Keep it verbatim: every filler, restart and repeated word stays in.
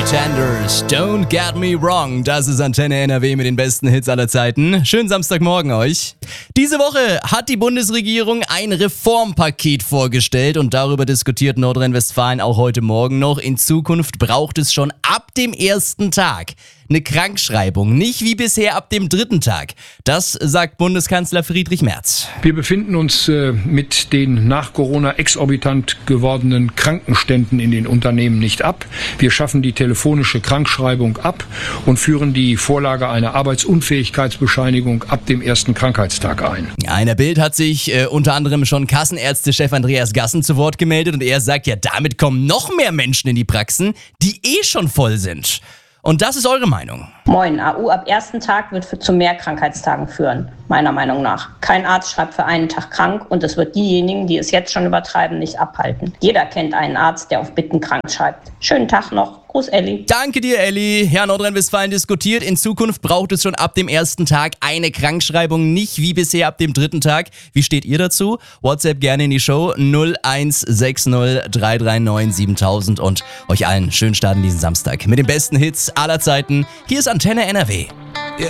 Pretenders, don't get me wrong. Das ist Antenne N R W mit den besten Hits aller Zeiten. Schönen Samstagmorgen euch. Diese Woche hat die Bundesregierung ein Reformpaket vorgestellt und darüber diskutiert Nordrhein-Westfalen auch heute Morgen noch. In Zukunft braucht es schon ab dem ersten Tag eine Krankschreibung, nicht wie bisher ab dem dritten Tag. Das sagt Bundeskanzler Friedrich Merz. Wir befinden uns äh, mit den nach Corona exorbitant gewordenen Krankenständen in den Unternehmen nicht ab. Wir schaffen die telefonische Krankschreibung ab und führen die Vorlage einer Arbeitsunfähigkeitsbescheinigung ab dem ersten Krankheitstag ein. Ja, in der Bild hat sich äh, unter anderem schon Kassenärztechef Andreas Gassen zu Wort gemeldet und er sagt, ja, damit kommen noch mehr Menschen in die Praxen, die eh schon voll sind. Und das ist eure Meinung. Moin, A U ab ersten Tag wird für, zu mehr Krankheitstagen führen, meiner Meinung nach. Kein Arzt schreibt für einen Tag krank und es wird diejenigen, die es jetzt schon übertreiben, nicht abhalten. Jeder kennt einen Arzt, der auf Bitten krank schreibt. Schönen Tag noch. Gruß, Elli. Danke dir, Elli. Ja, Nordrhein-Westfalen diskutiert. In Zukunft braucht es schon ab dem ersten Tag eine Krankschreibung, nicht wie bisher ab dem dritten Tag. Wie steht ihr dazu? WhatsApp gerne in die Show null eins sechs null drei drei neun siebentausend und euch allen schönen Start in diesen Samstag mit den besten Hits aller Zeiten. Hier ist Antenne N R W.